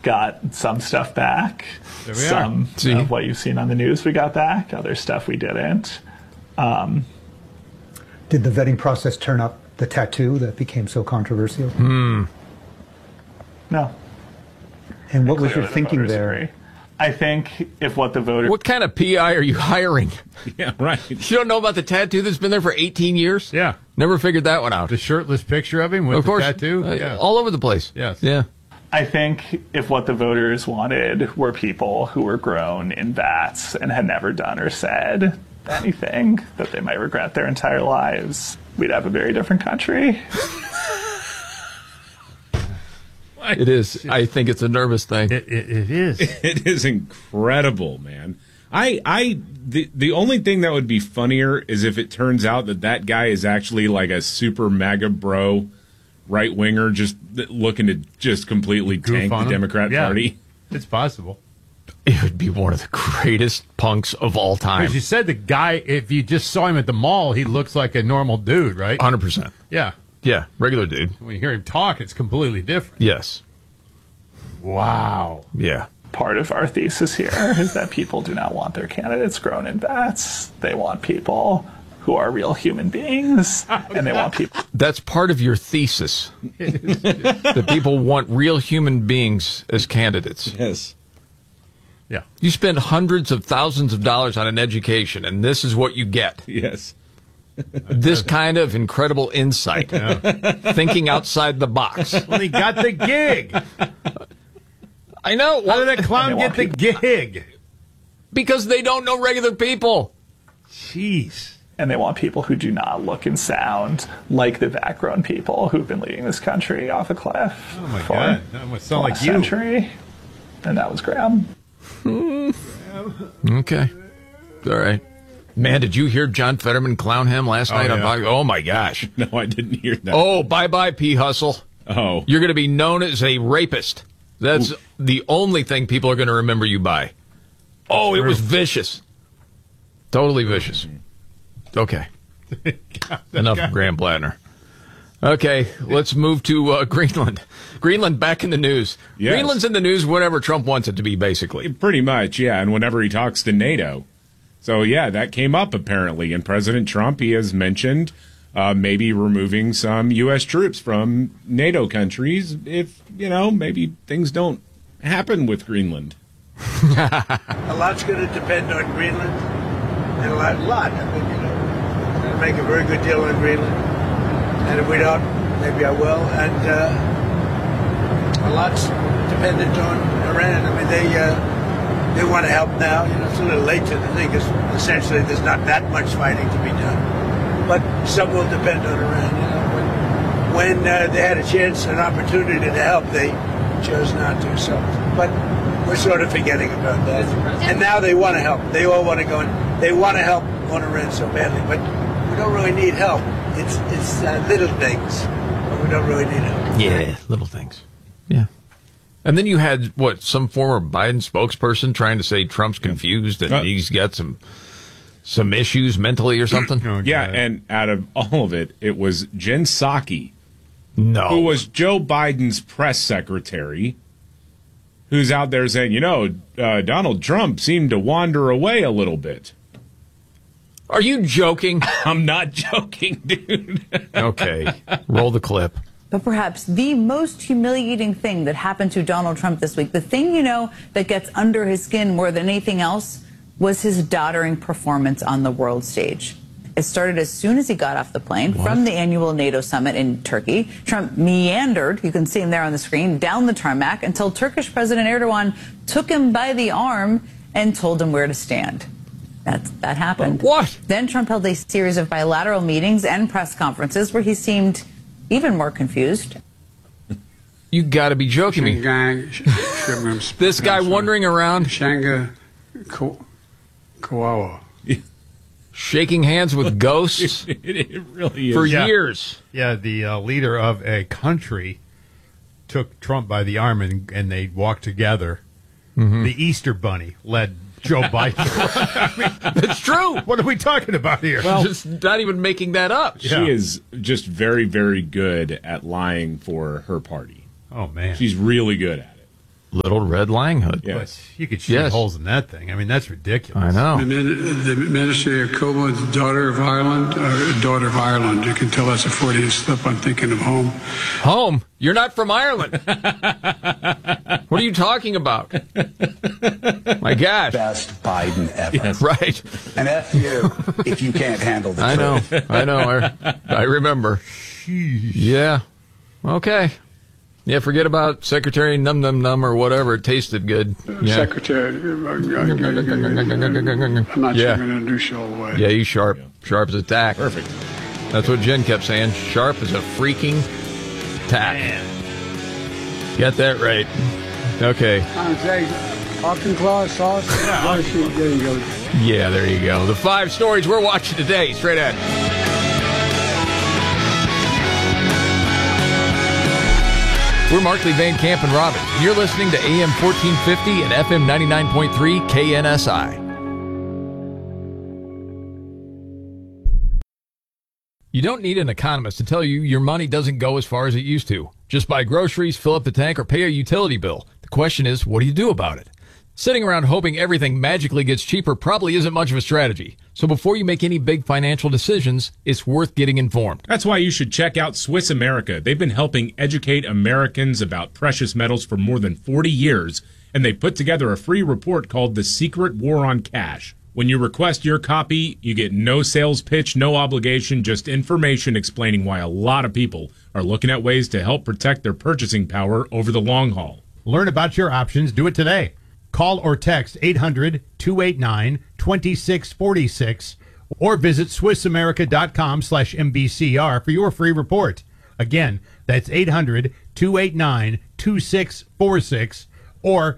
got some stuff back. There we some are. of what you've seen on the news we got back. Other stuff we didn't. Did the vetting process turn up the tattoo that became so controversial? No. And what was Clearly your the thinking voters there? agree. I think if what the voters... What kind of PI are you hiring? Yeah, right. You don't know about the tattoo that's been there for 18 years? Yeah. Never figured that one out. The shirtless picture of him with Of course. the tattoo? Yeah. All over the place. Yes. Yeah. I think if what the voters wanted were people who were grown in vats and had never done or said anything that they might regret their entire lives, we'd have a very different country. It is. I think it's a nervous thing. It is. It is incredible, man. The only thing that would be funnier is if it turns out that guy is actually like a super MAGA bro right winger, just looking to just completely tank the Democrat Party. It's possible. It would be one of the greatest punks of all time. Because you said the guy, if you just saw him at the mall, he looks like a normal dude, right? 100%. Yeah. Yeah, regular dude. When you hear him talk, it's completely different. Yes. Wow. Yeah. Part of our thesis here is that people do not want their candidates grown in vats. They want people who are real human beings, and they want people... That's part of your thesis. That people want real human beings as candidates. Yes. Yeah. You spend hundreds of thousands of dollars on an education, and this is what you get. Yes. This kind of incredible insight. Thinking outside the box. Well, he got the gig. I know. How did that clown get the gig? Because they don't know regular people. Jeez. And they want people who do not look and sound like the vat-grown people who've been leading this country off a cliff. Oh, my for God. That must sound like last you. century. And that was Graham. Okay. All right. Man, did you hear John Fetterman clown him last night? Yeah. Oh, my gosh. No, I didn't hear that. Oh, bye-bye, P. Hustle. Oh. You're going to be known as a rapist. That's the only thing people are going to remember you by. Oh, it was vicious. Totally vicious. Okay. Enough of Graham Plattner. Okay, let's move to Greenland. Greenland back in the news. Yes. Greenland's in the news whenever Trump wants it to be, basically. Pretty much, yeah. And whenever he talks to NATO. So, yeah, that came up apparently. And President Trump, he has mentioned maybe removing some U.S. troops from NATO countries if, maybe things don't happen with Greenland. A lot's going to depend on Greenland. And a lot. I mean, I'll make a very good deal on Greenland. And if we don't, maybe I will. And a lot's dependent on Iran. I mean, they want to help now. It's a little late to the thing, because essentially there's not that much fighting to be done. But some will depend on Iran. When they had a chance, an opportunity to help, they chose not to. So, but we're sort of forgetting about that. And now they want to help. They all want to go in. They want to help on Iran so badly, but we don't really need help. It's little things, but we don't really need help. Yeah, little things. Yeah. And then you had, some former Biden spokesperson trying to say Trump's confused and he's got some issues mentally or something? Yeah, and out of all of it, it was Jen Psaki, No. who was Joe Biden's press secretary, who's out there saying, Donald Trump seemed to wander away a little bit. Are you joking? I'm not joking, dude. Okay. Roll the clip. But perhaps the most humiliating thing that happened to Donald Trump this week, the thing, that gets under his skin more than anything else, was his doddering performance on the world stage. It started as soon as he got off the plane from the annual NATO summit in Turkey. Trump meandered, you can see him there on the screen, down the tarmac until Turkish President Erdogan took him by the arm and told him where to stand. That happened. What? Then Trump held a series of bilateral meetings and press conferences where he seemed even more confused. You got to be joking me. This guy wandering around, Kawawa. shaking hands with ghosts It really is. for years. Yeah, the leader of a country took Trump by the arm and they walked together. Mm-hmm. The Easter Bunny led Joe Biden. That's true. What are we talking about here? Well, just not even making that up. She is just very, very good at lying for her party. Oh, man. She's really good at it. Little Red Lang Hood. Yes. But you could shoot Yes. holes in that thing. I mean, that's ridiculous. I know. The Minister of Coburn, daughter of Ireland. You can tell that's a Freudian slip. I'm thinking of home. Home? You're not from Ireland. What are you talking about? My gosh. Best Biden ever. Yes. Right. And F you if you can't handle the truth. I know. I remember. Yeah. Okay. Yeah, forget about Secretary Num Num Num or whatever. It tasted good. Yeah. Secretary, I'm not Yeah. sure going to do show away. Yeah, he's sharp. Sharp as a tack. Perfect. That's what Jen kept saying. Sharp as a freaking tack. Get that right. Okay. I'm saying, Hawking Claw sauce. There you go. Yeah, there you go. The 5 stories we're watching today. Straight ahead. We're Markley, Van Camp, and Robbins. You're listening to AM 1450 and FM 99.3 KNSI. You don't need an economist to tell you your money doesn't go as far as it used to. Just buy groceries, fill up the tank, or pay a utility bill. The question is, what do you do about it? Sitting around hoping everything magically gets cheaper probably isn't much of a strategy. So before you make any big financial decisions, it's worth getting informed. That's why you should check out Swiss America. They've been helping educate Americans about precious metals for more than 40 years, and they put together a free report called The Secret War on Cash. When you request your copy, you get no sales pitch, no obligation, just information explaining why a lot of people are looking at ways to help protect their purchasing power over the long haul. Learn about your options. Do it today. Call or text 800-289-2646 or visit SwissAmerica.com/MBCR for your free report. Again, that's 800-289-2646 or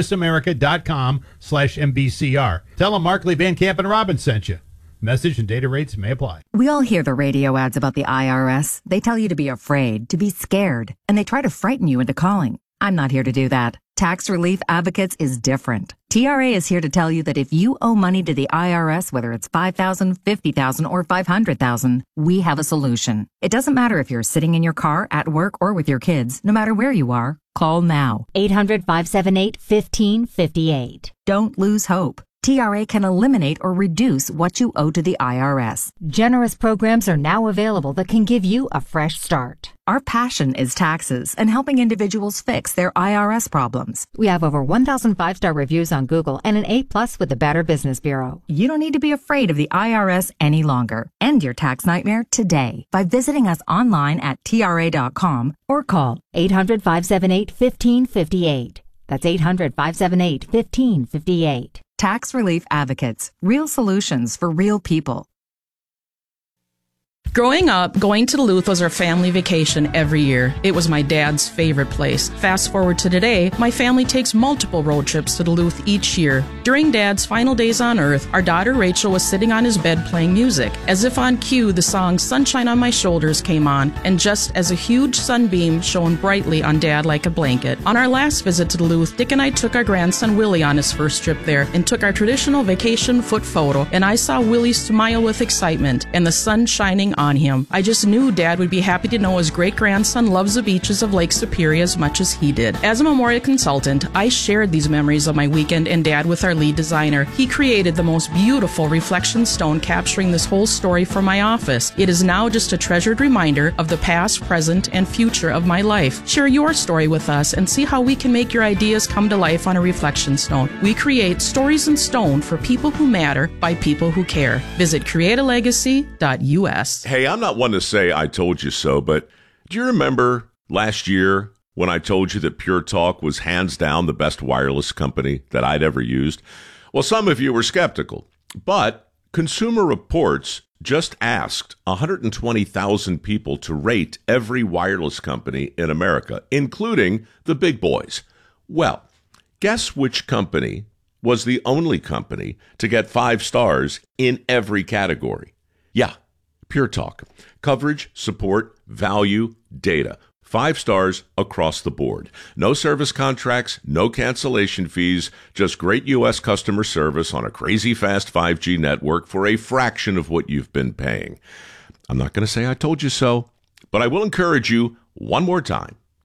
SwissAmerica.com/MBCR. Tell them Markley, Van Camp, and Robbins sent you. Message and data rates may apply. We all hear the radio ads about the IRS. They tell you to be afraid, to be scared, and they try to frighten you into calling. I'm not here to do that. Tax Relief Advocates is different. TRA is here to tell you that if you owe money to the IRS, whether it's $5,000, $50,000, or $500,000, we have a solution. It doesn't matter if you're sitting in your car, at work, or with your kids. No matter where you are, call now. 800-578-1558. Don't lose hope. TRA can eliminate or reduce what you owe to the IRS. Generous programs are now available that can give you a fresh start. Our passion is taxes and helping individuals fix their IRS problems. We have over 1,000 5-star reviews on Google and an A+ with the Better Business Bureau. You don't need to be afraid of the IRS any longer. End your tax nightmare today by visiting us online at TRA.com or call 800-578-1558. That's 800-578-1558. Tax Relief Advocates. Real solutions for real people. Growing up, going to Duluth was our family vacation every year. It was my dad's favorite place. Fast forward to today, my family takes multiple road trips to Duluth each year. During Dad's final days on Earth, our daughter Rachel was sitting on his bed playing music. As if on cue, the song Sunshine on My Shoulders came on, and just as a huge sunbeam shone brightly on Dad like a blanket. On our last visit to Duluth, Dick and I took our grandson Willie on his first trip there and took our traditional vacation foot photo, and I saw Willie smile with excitement and the sun shining on him. I just knew Dad would be happy to know his great-grandson loves the beaches of Lake Superior as much as he did. As a memorial consultant, I shared these memories of my weekend and Dad with our lead designer. He created the most beautiful reflection stone capturing this whole story for my office. It is now just a treasured reminder of the past, present, and future of my life. Share your story with us and see how we can make your ideas come to life on a reflection stone. We create stories in stone for people who matter by people who care. Visit createalegacy.us. Hey, I'm not one to say I told you so, but do you remember last year when I told you that Pure Talk was hands down the best wireless company that I'd ever used? Well, some of you were skeptical, but Consumer Reports just asked 120,000 people to rate every wireless company in America, including the big boys. Well, guess which company was the only company to get 5 stars in every category? Yeah, Pure Talk. Coverage, support, value, data. 5 stars across the board. No service contracts, no cancellation fees, just great U.S. customer service on a crazy fast 5G network for a fraction of what you've been paying. I'm not going to say I told you so, but I will encourage you one more time.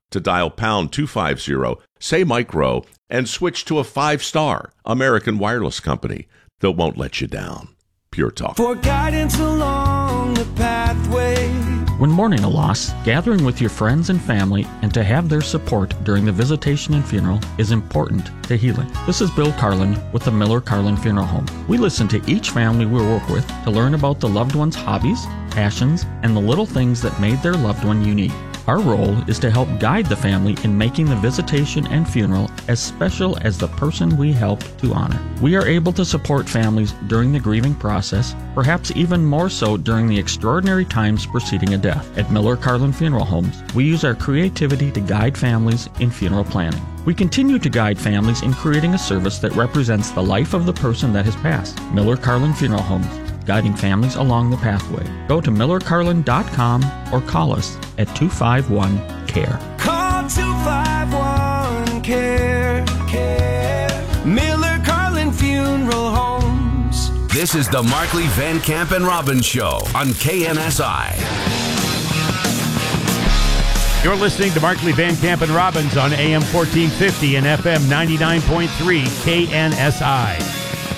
to dial pound 250, say micro, and switch to a 5-star American Wireless company that won't let you down. Pure Talk. For guidance along the pathway. When mourning a loss, gathering with your friends and family and to have their support during the visitation and funeral is important to healing. This is Bill Carlin with the Miller Carlin Funeral Home. We listen to each family we work with to learn about the loved one's hobbies, passions, and the little things that made their loved one unique. Our role is to help guide the family in making the visitation and funeral as special as the person we help to honor. We are able to support families during the grieving process, perhaps even more so during the extraordinary times preceding a death. At Miller Carlin Funeral Homes, we use our creativity to guide families in funeral planning. We continue to guide families in creating a service that represents the life of the person that has passed. Miller Carlin Funeral Homes, guiding families along the pathway. Go to millercarlin.com or call us at 251-CARE. Call 251-CARE. Miller Carlin Funeral Homes. This is the Markley, Van Camp, and Robbins Show on KNSI. You're listening to Markley, Van Camp, and Robbins on AM 1450 and FM 99.3 KNSI.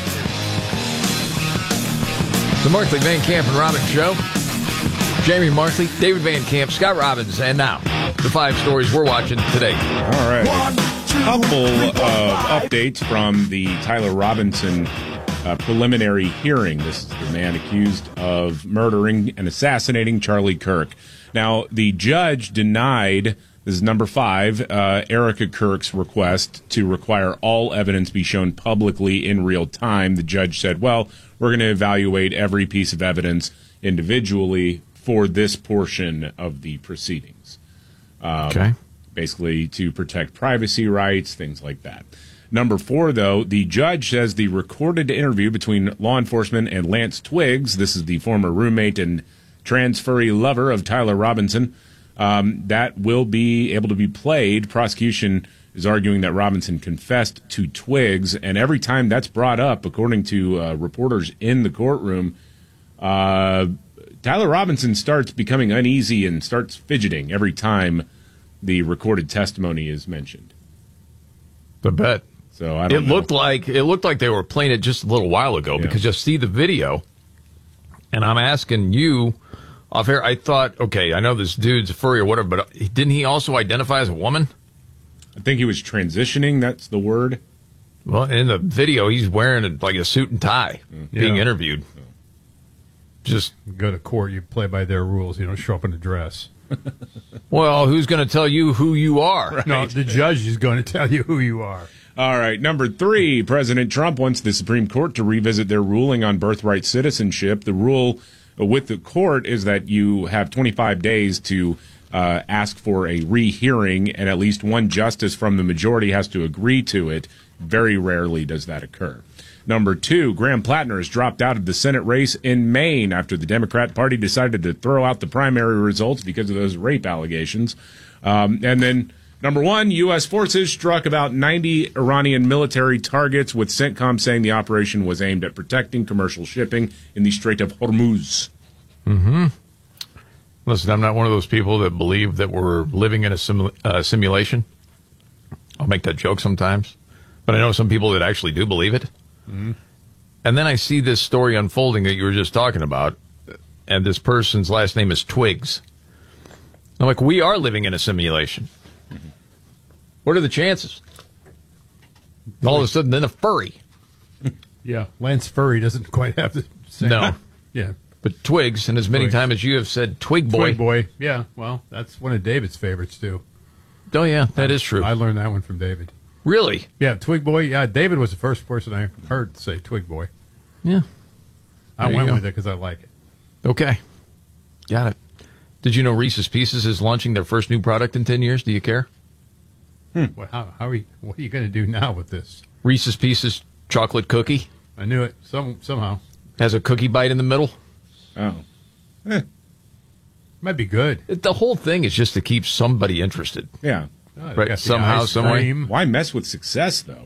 The Markley, Van Camp, and Robbins Show. Jamie Markley, David Van Camp, Scott Robbins, and now the 5 stories we're watching today. All right. A couple of updates from the Tyler Robinson preliminary hearing. This is the man accused of murdering and assassinating Charlie Kirk. Now, the judge denied, this is number 5, Erica Kirk's request to require all evidence be shown publicly in real time. The judge said, well, we're going to evaluate every piece of evidence individually for this portion of the proceedings. Okay. Basically to protect privacy rights, things like that. Number 4, though, the judge says the recorded interview between law enforcement and Lance Twiggs, this is the former roommate and trans-furry lover of Tyler Robinson, that will be able to be played. Prosecution is arguing that Robinson confessed to Twiggs, and every time that's brought up, according to reporters in the courtroom, Tyler Robinson starts becoming uneasy and starts fidgeting every time the recorded testimony is mentioned. I bet. So I don't know. It looked like they were playing it just a little while ago, because you see the video, and I'm asking you off air. I thought, okay, I know this dude's a furry or whatever, but didn't he also identify as a woman? I think he was transitioning. That's the word. Well, in the video, he's wearing like a suit and tie, being interviewed. Just go to court. You play by their rules. You don't show up in a dress. Well, who's going to tell you who you are? Right. No, the judge is going to tell you who you are. All right. Number 3, President Trump wants the Supreme Court to revisit their ruling on birthright citizenship. The rule with the court is that you have 25 days to ask for a rehearing, and at least one justice from the majority has to agree to it. Very rarely does that occur. Number 2, Graham Plattner has dropped out of the Senate race in Maine after the Democrat Party decided to throw out the primary results because of those rape allegations. And then number 1, U.S. forces struck about 90 Iranian military targets, with CENTCOM saying the operation was aimed at protecting commercial shipping in the Strait of Hormuz. Mm-hmm. Listen, I'm not one of those people that believe that we're living in a simulation. I'll make that joke sometimes. But I know some people that actually do believe it. Mm-hmm. And then I see this story unfolding that you were just talking about, and this person's last name is Twiggs. I'm like, we are living in a simulation. Mm-hmm. What are the chances? All of a sudden, then a furry. Yeah, Lance Furry doesn't quite have the same. No. Yeah. But Twiggs, and as many times as you have said, Twig Boy. Twig Boy, yeah. Well, that's one of David's favorites, too. Oh, yeah, that is true. I learned that one from David. Really? Yeah, Twig Boy. Yeah, David was the first person I heard say Twig Boy. Yeah. I went with it because I like it. Okay. Got it. Did you know Reese's Pieces is launching their first new product in 10 years? Do you care? Well, what are you going to do now with this? Reese's Pieces chocolate cookie. I knew it somehow. Has a cookie bite in the middle. Oh. Might be good. The whole thing is just to keep somebody interested. Yeah. Oh, right. Somehow, some way. Why mess with success, though?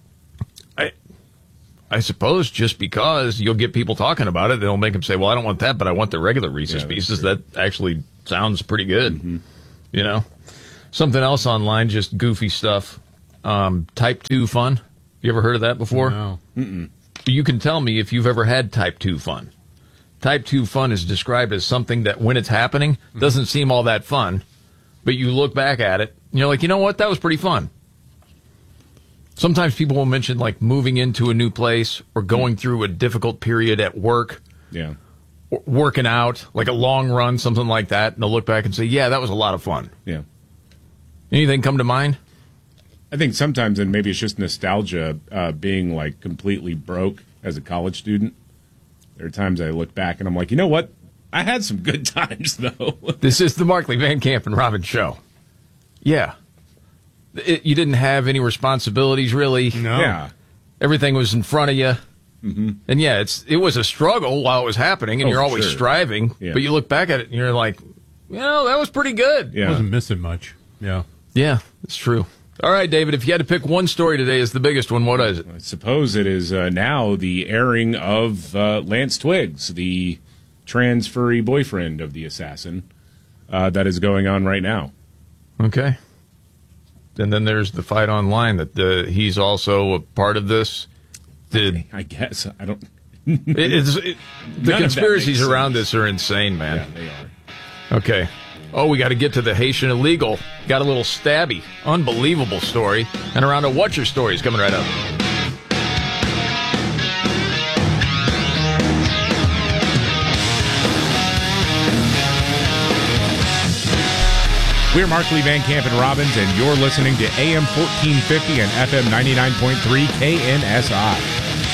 I suppose just because you'll get people talking about it, they'll make them say, well, I don't want that, but I want the regular Reese's Pieces. That actually sounds pretty good. Mm-hmm. You know? Something else online, just goofy stuff. Type 2 fun. You ever heard of that before? No. Mm-mm. You can tell me if you've ever had type 2 fun. Type 2 fun is described as something that when it's happening doesn't seem all that fun, but you look back at it and you're like, you know what, that was pretty fun. Sometimes people will mention like moving into a new place or going through a difficult period at work. Yeah. Working out, like a long run, something like that, and they'll look back and say, yeah, that was a lot of fun. Yeah. Anything come to mind? I think sometimes, and maybe it's just nostalgia, being like completely broke as a college student. There are times I look back and I'm like, you know what? I had some good times, though. This is the Markley, Van Camp, and Robbins show. Yeah. You didn't have any responsibilities, really. No. Yeah. Everything was in front of you. Mm-hmm. And yeah, it was a struggle while it was happening, and you're always striving. Yeah. But you look back at it and you're like, that was pretty good. Yeah. Wasn't missing much. Yeah. Yeah, it's true. All right, David, if you had to pick one story today as the biggest one, what is it? I suppose it is now the airing of Lance Twiggs, the trans furry boyfriend of the assassin, that is going on right now. Okay. And then there's the fight online that he's also a part of this. I guess. I don't... the conspiracies around this are insane, man. Yeah, they are. Okay. Oh, we got to get to the Haitian illegal. Got a little stabby, unbelievable story. And around to What's Your Story is coming right up. We're Markley, Van Camp, and Robbins, and you're listening to AM 1450 and FM 99.3 KNSI.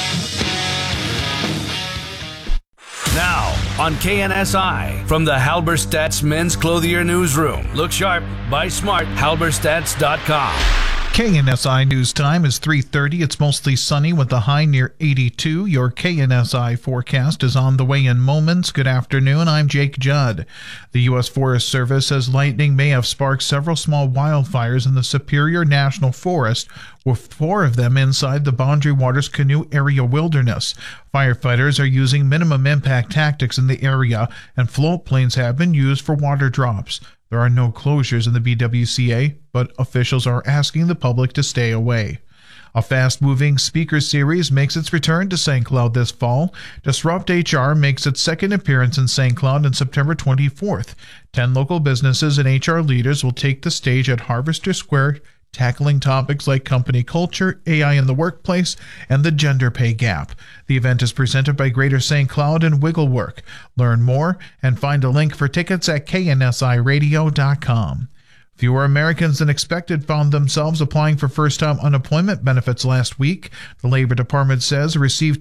Now, on KNSI, from the Halberstadt's Men's Clothier Newsroom. Look sharp, buy smart, halberstadts.com. KNSI News Time is 3:30. It's mostly sunny with a high near 82. Your KNSI forecast is on the way in moments. Good afternoon. I'm Jake Judd. The U.S. Forest Service says lightning may have sparked several small wildfires in the Superior National Forest, with 4 of them inside the Boundary Waters Canoe Area Wilderness. Firefighters are using minimum impact tactics in the area, and float planes have been used for water drops. There are no closures in the BWCA, but officials are asking the public to stay away. A fast-moving speaker series makes its return to St. Cloud this fall. Disrupt HR makes its second appearance in St. Cloud on September 24th. 10 local businesses and HR leaders will take the stage at Harvester Square, tackling topics like company culture, AI in the workplace, and the gender pay gap. The event is presented by Greater St. Cloud and Wigglework. Learn more and find a link for tickets at KNSIRadio.com. Fewer Americans than expected found themselves applying for first-time unemployment benefits last week. The Labor Department says it received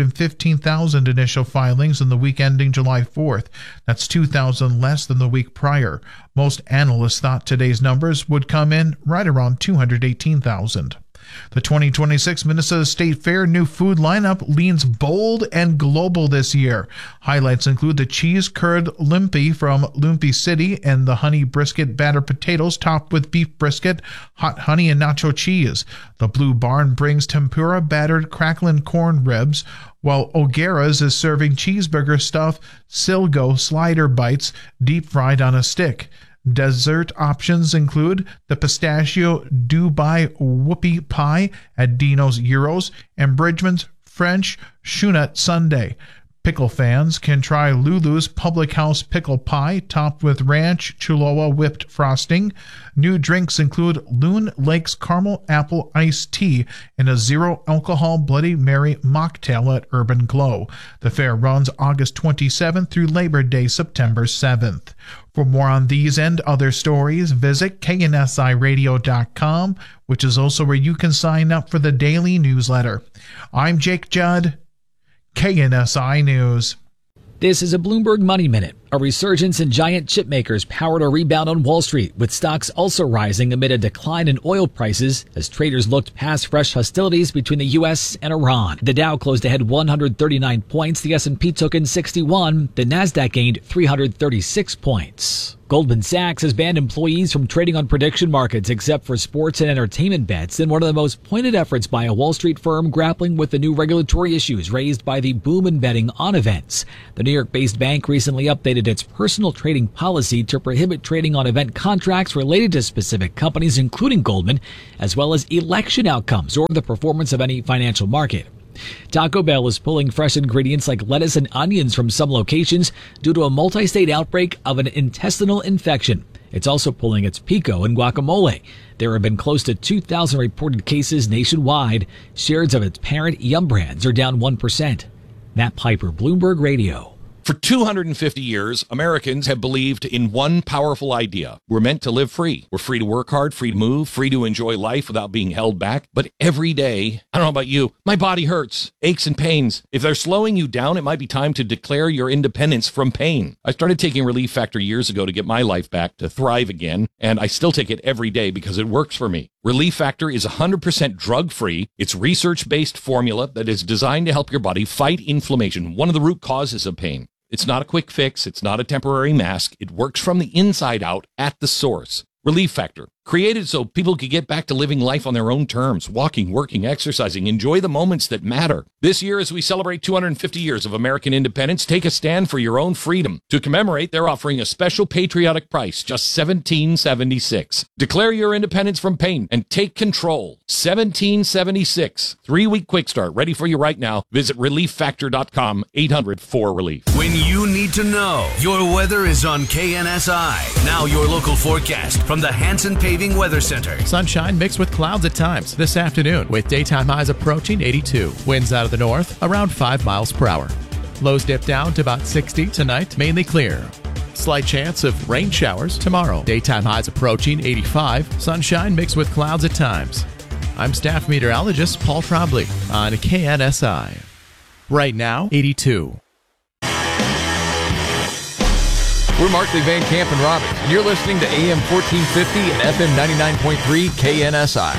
215,000 initial filings in the week ending July 4th. That's 2,000 less than the week prior. Most analysts thought today's numbers would come in right around 218,000. The 2026 Minnesota State Fair new food lineup leans bold and global this year. Highlights include the cheese curd Lumpy from Lumpy City and the honey brisket battered potatoes topped with beef brisket, hot honey, and nacho cheese. The Blue Barn brings tempura battered crackling corn ribs, while O'Gara's is serving cheeseburger stuffed Silgo slider bites deep fried on a stick. Dessert options include the pistachio Dubai whoopie pie at Dino's Euros and Bridgman's French Chunut Sundae. Pickle fans can try Lulu's Public House Pickle Pie topped with ranch Cholula whipped frosting. New drinks include Loon Lake's Caramel Apple Iced Tea and a zero-alcohol Bloody Mary mocktail at Urban Glow. The fair runs August 27th through Labor Day, September 7th. For more on these and other stories, visit KNSIRadio.com, which is also where you can sign up for the daily newsletter. I'm Jake Judd, KNSI News. This is a Bloomberg Money Minute. A resurgence in giant chip makers powered a rebound on Wall Street, with stocks also rising amid a decline in oil prices as traders looked past fresh hostilities between the U.S. and Iran. The Dow closed ahead 139 points, the S&P took in 61, the Nasdaq gained 336 points. Goldman Sachs has banned employees from trading on prediction markets except for sports and entertainment bets in one of the most pointed efforts by a Wall Street firm grappling with the new regulatory issues raised by the boom in betting on events. The New York-based bank recently updated updated its personal trading policy to prohibit trading on event contracts related to specific companies, including Goldman, as well as election outcomes or the performance of any financial market. Taco Bell is pulling fresh ingredients like lettuce and onions from some locations due to a multi-state outbreak of an intestinal infection. It's also pulling its pico and guacamole. There have been close to 2,000 reported cases nationwide. Shares of its parent Yum Brands are down 1%. Matt Piper, Bloomberg Radio. For 250 years, Americans have believed in one powerful idea. We're meant to live free. We're free to work hard, free to move, free to enjoy life without being held back. But every day, I don't know about you, my body hurts, aches and pains. If they're slowing you down, it might be time to declare your independence from pain. I started taking Relief Factor years ago to get my life back, to thrive again, and I still take it every day because it works for me. Relief Factor is 100% drug-free. It's research-based formula that is designed to help your body fight inflammation, one of the root causes of pain. It's not a quick fix. It's not a temporary mask. It works from the inside out at the source. Relief Factor, created so people could get back to living life on their own terms, walking, working, exercising, enjoy the moments that matter. This year, as we celebrate 250 years of American independence, take a stand for your own freedom. To commemorate, they're offering a special patriotic price, just $17.76. Declare your independence from pain and take control. $17.76. 3-week quick start, ready for you right now. Visit ReliefFactor.com, 800-4-RELIEF. When you need to know, your weather is on KNSI. Now your local forecast from the Hanson Paving Weather Center. Sunshine mixed with clouds at times this afternoon, with daytime highs approaching 82. Winds out of the north around 5 miles per hour. Lows dip down to about 60 tonight, mainly clear. Slight chance of rain showers tomorrow. Daytime highs approaching 85. Sunshine mixed with clouds at times. I'm staff meteorologist Paul Trombley on KNSI. Right now, 82. We're Markley, Van Camp, and Robbins, and you're listening to AM 1450 and FM 99.3 KNSI.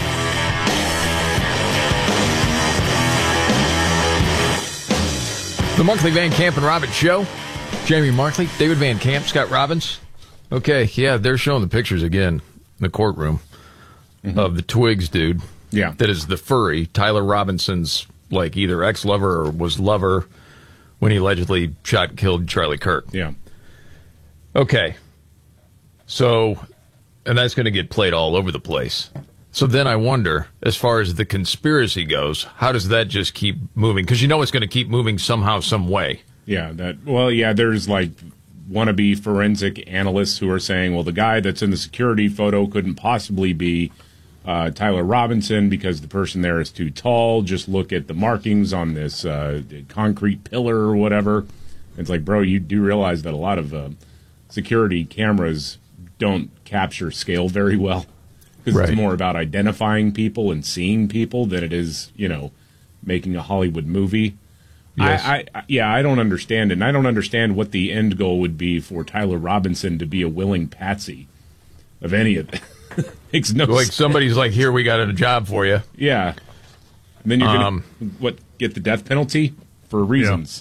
The Markley, Van Camp, and Robbins Show. Jamie Markley, David Van Camp, Scott Robbins. Okay, yeah, they're showing the pictures again in the courtroom of the Twigs dude. Yeah. That is the furry, Tyler Robinson's, like, either ex-lover or was lover when he allegedly shot and killed Charlie Kirk. Yeah. Okay, so, and that's going to get played all over the place. So then I wonder, as far as the conspiracy goes, how does that just keep moving? Because you know it's going to keep moving somehow, some way. Yeah, there's like wannabe forensic analysts who are saying, well, the guy that's in the security photo couldn't possibly be Tyler Robinson because the person there is too tall. Just look at the markings on this concrete pillar or whatever. It's like, bro, you do realize that a lot of security cameras don't capture scale very well because it's more about identifying people and seeing people than it is, making a Hollywood movie. Yes. I don't understand it. And I don't understand what the end goal would be for Tyler Robinson to be a willing patsy of any of it. Makes no like sense. Somebody's like, here, we got a job for you. Yeah. And then you're going to, get the death penalty for reasons. Yeah.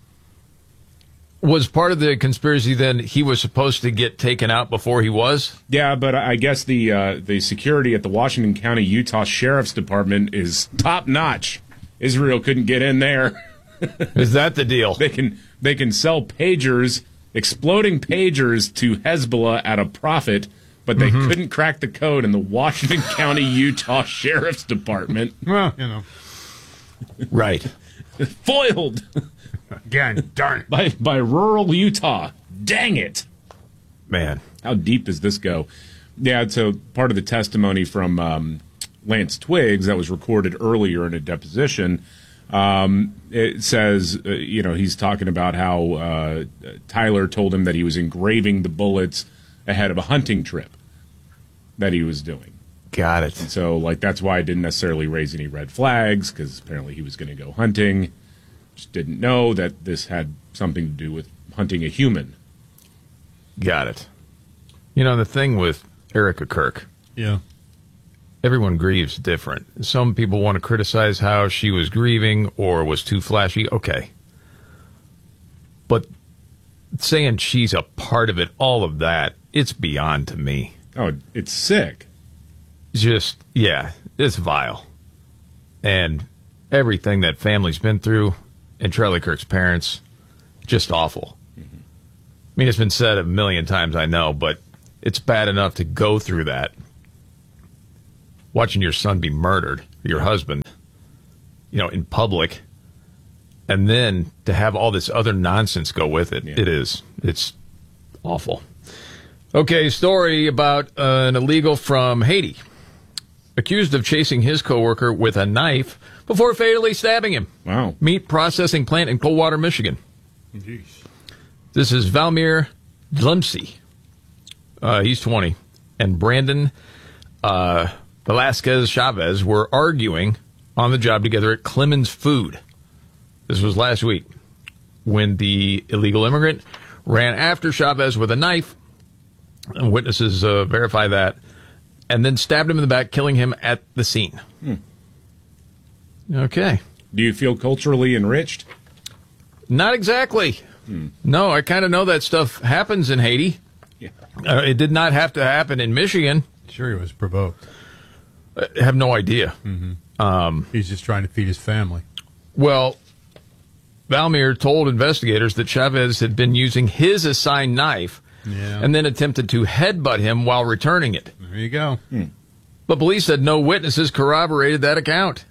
Was part of the conspiracy then he was supposed to get taken out before he was? Yeah, but I guess the security at the Washington County, Utah Sheriff's Department is top notch. Israel couldn't get in there. Is that the deal? They can sell pagers, exploding pagers to Hezbollah at a profit, but they couldn't crack the code in the Washington County, Utah Sheriff's Department. Well, Right. Foiled. Again, darn it. By rural Utah. Dang it. Man. How deep does this go? Yeah, so part of the testimony from Lance Twiggs that was recorded earlier in a deposition, it says, he's talking about how Tyler told him that he was engraving the bullets ahead of a hunting trip that he was doing. Got it. And so, that's why I didn't necessarily raise any red flags, because apparently he was going to go hunting. Just didn't know that this had something to do with hunting a human. Got it. The thing with Erica Kirk. Yeah. Everyone grieves different. Some people want to criticize how she was grieving or was too flashy. Okay. But saying she's a part of it, all of that, it's beyond to me. Oh, it's sick. Just, yeah, it's vile. And everything that family's been through and Charlie Kirk's parents, just awful. mean, it's been said a million times, I know, but it's bad enough to go through that. Watching your son be murdered, your husband, in public, and then to have all this other nonsense go with it. Yeah. It's awful. Okay, story about an illegal from Haiti, accused of chasing his coworker with a knife before fatally stabbing him. Wow. Meat processing plant in Coldwater, Michigan. Jeez. This is Valmir Dlunsey. He's 20. And Brandon Velasquez Chavez were arguing on the job together at Clemens Food. This was last week when the illegal immigrant ran after Chavez with a knife. And witnesses verify that. And then stabbed him in the back, killing him at the scene. Okay. Do you feel culturally enriched? Not exactly. No, I kind of know that stuff happens in Haiti. Yeah. It did not have to happen in Michigan. Sure, he was provoked. I have no idea. He's just trying to feed his family. Well, Valmir told investigators that Chavez had been using his assigned knife and then attempted to headbutt him while returning it. There you go. But police said no witnesses corroborated that account.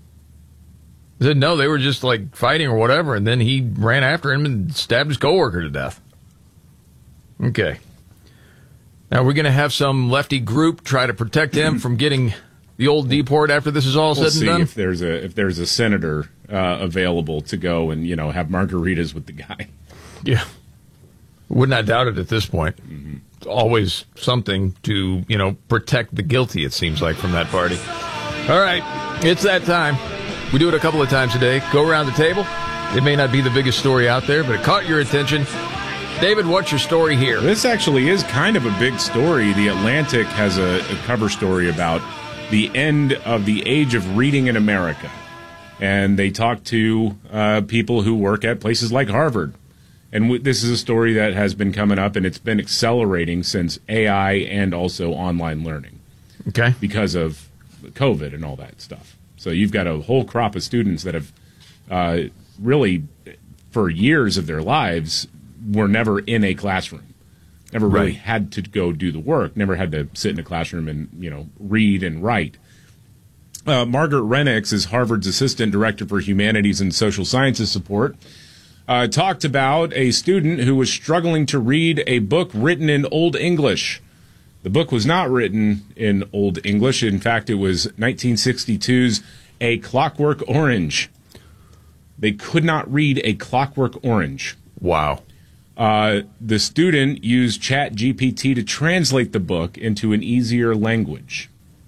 They said no, they were just like fighting or whatever, and then he ran after him and stabbed his coworker to death. Okay. Now we're going to have some lefty group try to protect him from getting the old deport after this is all said and done. If there's a senator available to go and have margaritas with the guy. Yeah, would not doubt it at this point. It's always something to protect the guilty. It seems like from that party. All right, it's that time. We do it a couple of times a day. Go around the table. It may not be the biggest story out there, but it caught your attention. David, what's your story here? This actually is kind of a big story. The Atlantic has a cover story about the end of the age of reading in America. And they talk to people who work at places like Harvard. And this is a story that has been coming up, and it's been accelerating since AI and also online learning. Okay. Because of COVID and all that stuff. So you've got a whole crop of students that have really, for years of their lives, were never in a classroom, never really had to go do the work, never had to sit in a classroom and, read and write. Margaret Renix is Harvard's Assistant Director for Humanities and Social Sciences Support, talked about a student who was struggling to read a book written in Old English. The book was not written in Old English. In fact, it was 1962's A Clockwork Orange. They could not read A Clockwork Orange. Wow. The student used ChatGPT to translate the book into an easier language.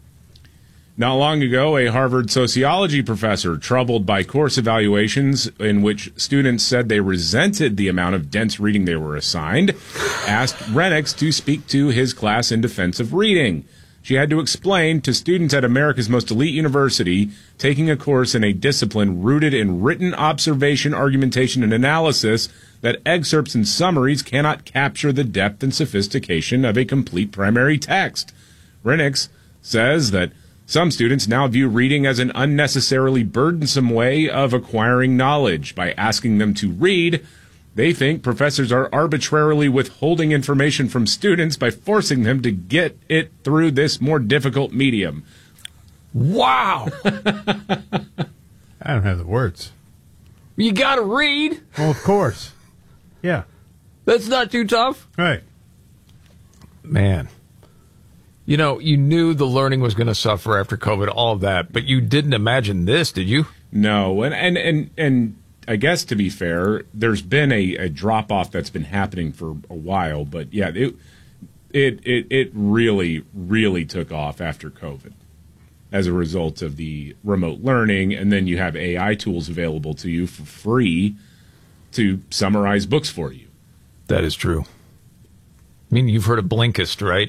Not long ago, a Harvard sociology professor, troubled by course evaluations in which students said they resented the amount of dense reading they were assigned, asked Renix to speak to his class in defense of reading. She had to explain to students at America's most elite university taking a course in a discipline rooted in written observation, argumentation, and analysis that excerpts and summaries cannot capture the depth and sophistication of a complete primary text. Renix says that some students now view reading as an unnecessarily burdensome way of acquiring knowledge. By asking them to read, they think professors are arbitrarily withholding information from students by forcing them to get it through this more difficult medium. Wow! I don't have the words. You gotta read. Well, of course. Yeah. That's not too tough. Right. Man. You knew the learning was going to suffer after COVID, all of that, but you didn't imagine this, did you? No, and I guess to be fair, there's been a drop off that's been happening for a while, but yeah, it really, really took off after COVID as a result of the remote learning, and then you have AI tools available to you for free to summarize books for you. That is true. I mean, you've heard of Blinkist, right?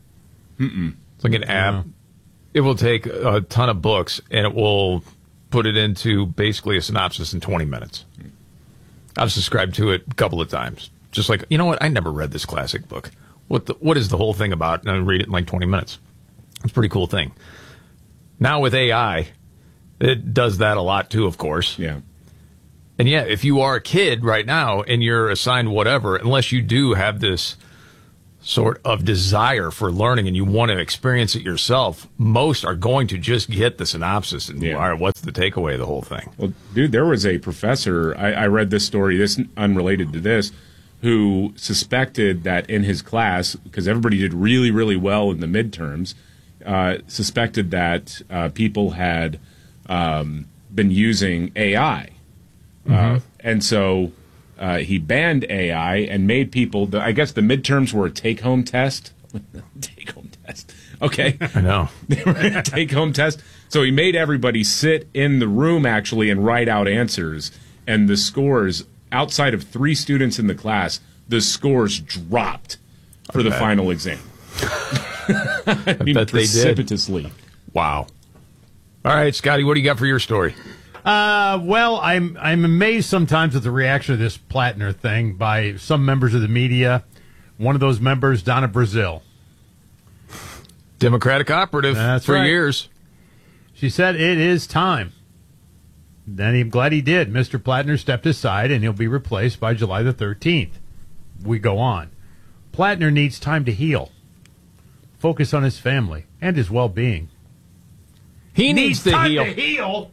It's like an app. It will take a ton of books and it will put it into basically a synopsis in 20 minutes. I've subscribed to it a couple of times. Just like, you know what? I never read this classic book. What is the whole thing about? And I read it in like 20 minutes. It's a pretty cool thing. Now with AI, it does that a lot too, of course. Yeah. And yeah, if you are a kid right now and you're assigned whatever, unless you do have this sort of desire for learning and you want to experience it yourself, most are going to just get the synopsis and all right, what's the takeaway of the whole thing? Well, dude, there was a professor, I read this story, this unrelated to this, who suspected that in his class, because everybody did really, really well in the midterms, suspected that people had been using AI. And so he banned AI and made people, I guess the midterms were a take-home test. Take-home test. Okay. I know. They were a take-home test. So he made everybody sit in the room, actually, and write out answers. And the scores, outside of 3 students in the class, the scores dropped for the final exam. I mean, precipitously. Wow. All right, Scotty, what do you got for your story? Well, I'm amazed sometimes at the reaction of this Plattner thing by some members of the media. One of those members, Donna Brazil. Democratic operative for years. She said it is time. Then I'm glad he did. Mr. Plattner stepped aside, and he'll be replaced by July the 13th. We go on. Plattner needs time to heal. Focus on his family and his well-being. He needs to time heal. To heal?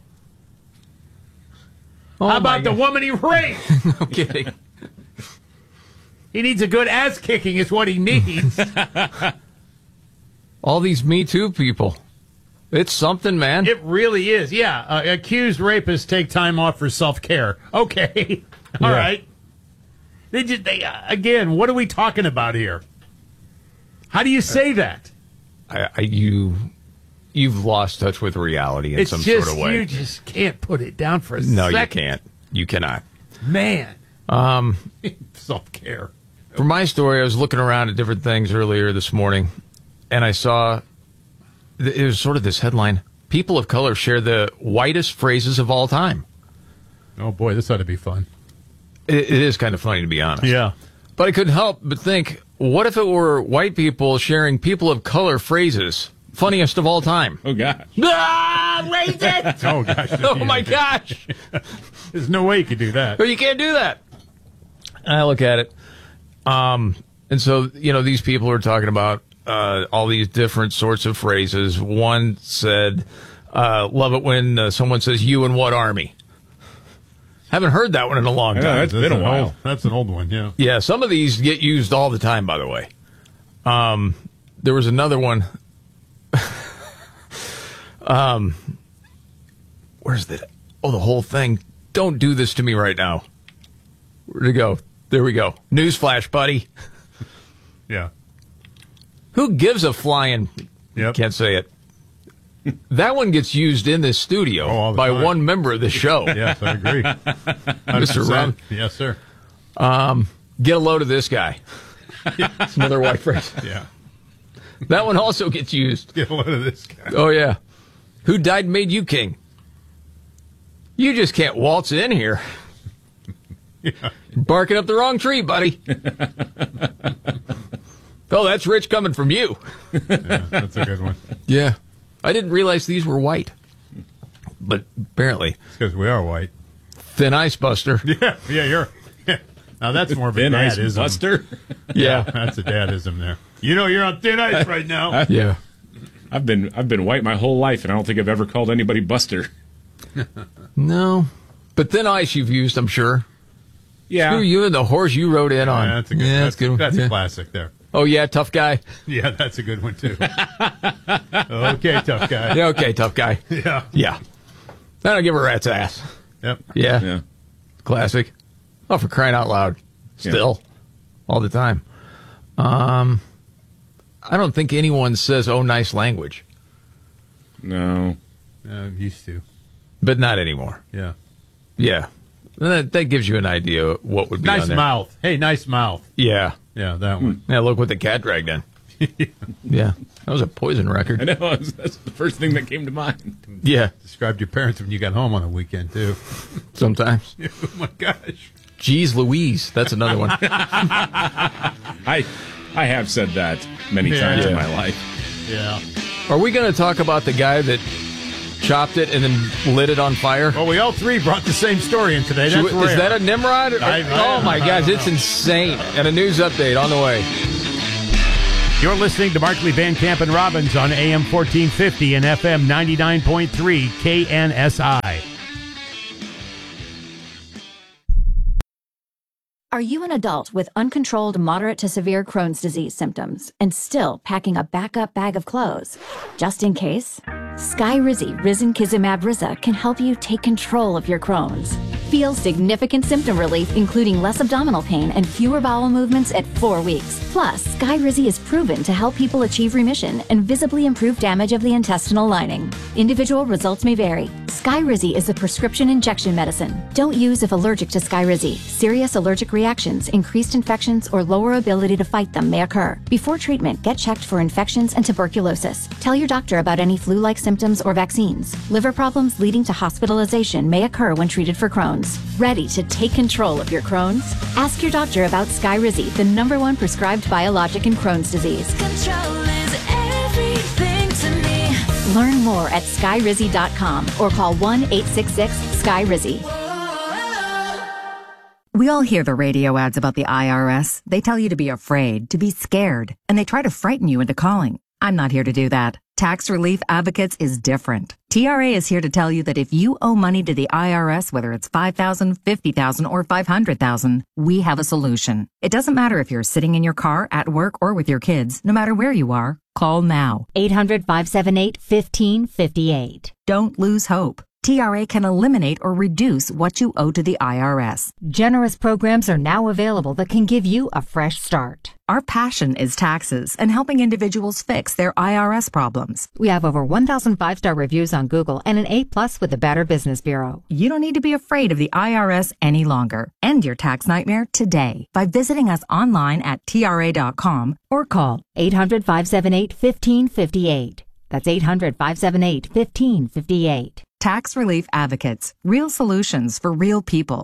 Oh, how about the woman he raped? No kidding. He needs a good ass kicking is what he needs. All these Me Too people. It's something, man. It really is. Yeah. Accused rapists take time off for self-care. Okay. All right. Again, what are we talking about here? How do you say that? You've lost touch with reality in some sort of way. You just can't put it down for a No, second. you can't. You cannot. Man. Self-care. For my story, I was looking around at different things earlier this morning, and I saw it was sort of this headline: people of color share the whitest phrases of all time. Oh, boy, this ought to be fun. It is kind of funny, to be honest. Yeah. But I couldn't help but think, what if it were white people sharing people of color phrases? Funniest of all time. Oh, gosh. Ah, racist! Oh, gosh. Oh, my gosh. There's no way you could do that. Well, you can't do that. I look at it. And so, these people are talking about all these different sorts of phrases. One said, love it when someone says, you and what army? Haven't heard that one in a long time. That's been a while. That's an old one, yeah. Yeah, some of these get used all the time, by the way. There was another one. Where's the whole thing? Don't do this to me right now. Where'd it go? There we go. Newsflash, buddy. Yeah. Who gives a flying? Yep. Can't say it. That one gets used in this studio by one member of the show. Yes, I agree. Mr. Rum. Yes, sir. Get a load of this guy. It's another white phrase. Yeah. That one also gets used. Get a load of this guy. Oh, yeah. Who died and made you king? You just can't waltz in here. Yeah. Barking up the wrong tree, buddy. Oh, that's rich coming from you. Yeah, that's a good one. Yeah. I didn't realize these were white. But apparently. It's because we are white. Thin Ice Buster. Yeah, you're... Now that's more of a Thin Ice dadism. Buster? Yeah. That's a dadism there. You're on thin ice right now. Yeah. I've been white my whole life, and I don't think I've ever called anybody Buster. No. But Thin Ice you've used, I'm sure. Yeah. Screw you and the horse you rode in on. That's a good, that's good. That's a classic there. Oh, yeah, tough guy. Yeah, that's a good one, too. Okay, tough guy. Yeah, okay, tough guy. Yeah. Yeah. I don't give a rat's ass. Yep. Yeah. Classic. Oh, for crying out loud. Still. All the time. I don't think anyone says, oh, nice language. No. Used to. But not anymore. Yeah. Yeah. That gives you an idea what would be nice on there. mouth. Hey, nice mouth. Yeah. Yeah, that one. Yeah, look what the cat dragged in. Yeah. That was a Poison record. I know. That's the first thing that came to mind. Yeah. Described your parents when you got home on a weekend, too. Sometimes. Oh, my gosh. Jeez Louise. That's another one. I have said that many times in my life. Yeah. Are we going to talk about the guy that chopped it, and then lit it on fire. Well, we all three brought the same story in today. That's rare. Is that a Nimrod? Oh, my gosh, it's insane. And a news update on the way. You're listening to Markley, Van Camp, and Robbins on AM 1450 and FM 99.3 KNSI. Are you an adult with uncontrolled moderate to severe Crohn's disease symptoms and still packing a backup bag of clothes? Just in case, Skyrizi Risankizumab Riza can help you take control of your Crohn's. Feel significant symptom relief, including less abdominal pain and fewer bowel movements at 4 weeks. Plus, Skyrizi is proven to help people achieve remission and visibly improve damage of the intestinal lining. Individual results may vary. Skyrizi is a prescription injection medicine. Don't use if allergic to Skyrizi. Serious allergic reactions, increased infections, or lower ability to fight them may occur. Before treatment, get checked for infections and tuberculosis. Tell your doctor about any flu-like symptoms or vaccines. Liver problems leading to hospitalization may occur when treated for Crohn's. Ready to take control of your Crohn's? Ask your doctor about Skyrizi, the #1 prescribed biologic in Crohn's disease. Control is everything to me. Learn more at skyrizi.com or call 1-866-SKYRIZI. We all hear the radio ads about the IRS. They tell you to be afraid, to be scared, and they try to frighten you into calling. I'm not here to do that. Tax Relief Advocates is different. TRA is here to tell you that if you owe money to the IRS, whether it's $5,000, $50,000, or $500,000, we have a solution. It doesn't matter if you're sitting in your car, at work, or with your kids. No matter where you are, call now. 800-578-1558. Don't lose hope. TRA can eliminate or reduce what you owe to the IRS. Generous programs are now available that can give you a fresh start. Our passion is taxes and helping individuals fix their IRS problems. We have over 1,000 5-star reviews on Google and an A+ with the Better Business Bureau. You don't need to be afraid of the IRS any longer. End your tax nightmare today by visiting us online at TRA.com or call 800-578-1558. That's 800-578-1558. Tax Relief Advocates. Real solutions for real people.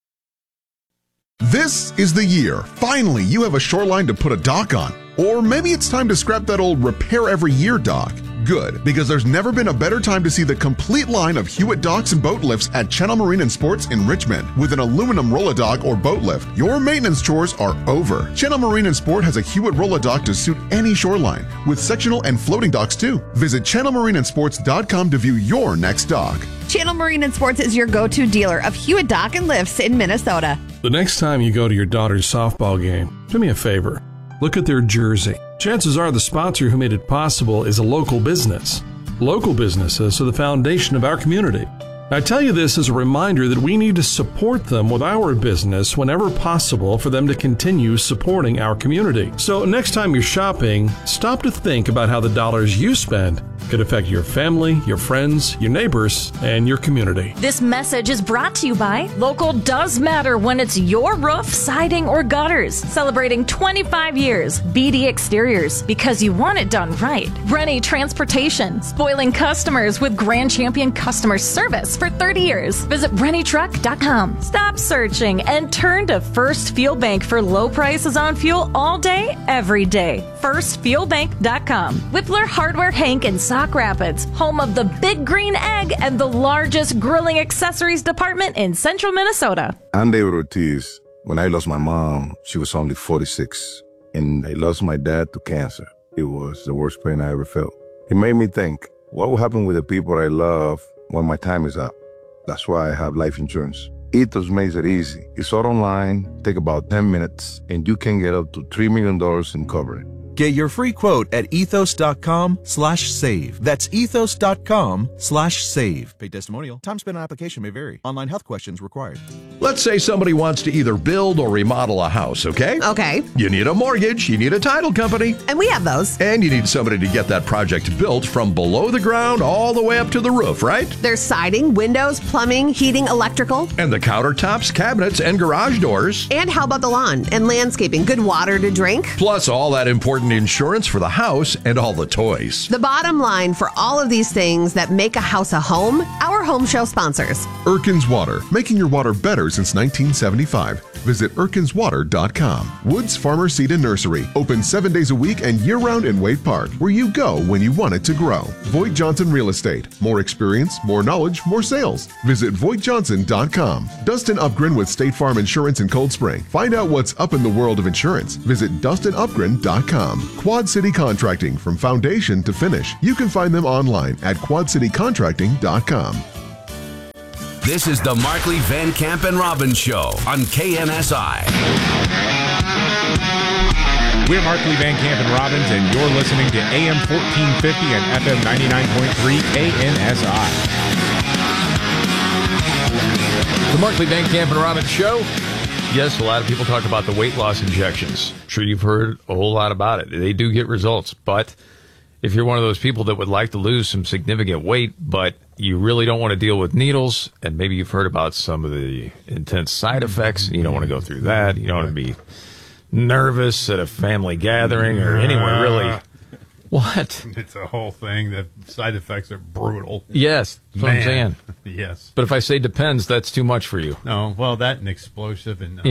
This is the year. Finally, you have a shoreline to put a dock on. Or maybe it's time to scrap that old repair every year dock. Good, because there's never been a better time to see the complete line of Hewitt docks and boat lifts at Channel Marine and Sports in Richmond. With an aluminum roll-a-dock or boat lift, your maintenance chores are over. Channel Marine and Sport has a Hewitt roll-a-dock to suit any shoreline, with sectional and floating docks too. Visit channelmarineandsports.com to view your next dock. Channel Marine and Sports is your go-to dealer of Hewitt Dock and Lifts in Minnesota. The next time you go to your daughter's softball game, do me a favor. Look at their jersey. Chances are the sponsor who made it possible is a local business. Local businesses are the foundation of our community. I tell you this as a reminder that we need to support them with our business whenever possible for them to continue supporting our community. So next time you're shopping, stop to think about how the dollars you spend could affect your family, your friends, your neighbors, and your community. This message is brought to you by Local Does Matter when it's your roof, siding, or gutters. Celebrating 25 years. BD Exteriors, because you want it done right. Rennie Transportation, spoiling customers with Grand Champion customer service for 30 years. Visit RennieTruck.com. Stop searching and turn to First Fuel Bank for low prices on fuel all day, every day. FirstFuelBank.com. Whippler Hardware Hank in Sauk Rapids, home of the Big Green Egg and the largest grilling accessories department in central Minnesota. I'm David Ortiz. When I lost my mom, she was only 46, and I lost my dad to cancer. It was the worst pain I ever felt. It made me think, what will happen with the people I love when my time is up? That's why I have life insurance. Ethos makes it easy. It's all online, take about 10 minutes, and you can get up to $3 million in coverage. Get your free quote at ethos.com/save. That's ethos.com/save. Paid testimonial. Time spent on application may vary. Online health questions required. Let's say somebody wants to either build or remodel a house, okay? Okay. You need a mortgage, you need a title company. And we have those. And you need somebody to get that project built from below the ground all the way up to the roof, right? There's siding, windows, plumbing, heating, electrical. And the countertops, cabinets, and garage doors. And how about the lawn and landscaping? Good water to drink. Plus all that important insurance for the house and all the toys. The bottom line for all of these things that make a house a home, our home show sponsors. Erkins Water, making your water better since 1975. Visit ErkinsWater.com. Woods Farmer Seed and Nursery, open 7 days a week and year-round in Wade Park, where you go when you want it to grow. Voigt Johnson Real Estate. More experience, more knowledge, more sales. Visit VoigtJohnson.com. Dustin Upgren with State Farm Insurance in Cold Spring. Find out what's up in the world of insurance. Visit DustinUpgren.com. Quad City Contracting, from foundation to finish. You can find them online at QuadCityContracting.com. This is the Markley, Van Camp, and Robbins Show on KNSI. We're Markley, Van Camp, and Robbins, and you're listening to AM 1450 and FM 99.3 KNSI. The Markley, Van Camp, and Robbins Show. Yes, a lot of people talk about the weight loss injections. I'm sure you've heard a whole lot about it. They do get results, but if you're one of those people that would like to lose some significant weight, but you really don't want to deal with needles, and maybe you've heard about some of the intense side effects, and you don't want to go through that, you don't want to be nervous at a family gathering or anywhere really. What? It's a whole thing. The side effects are brutal. Yes, that's what I'm saying. Yes. But if I say depends, that's too much for you. No, well, that and explosive and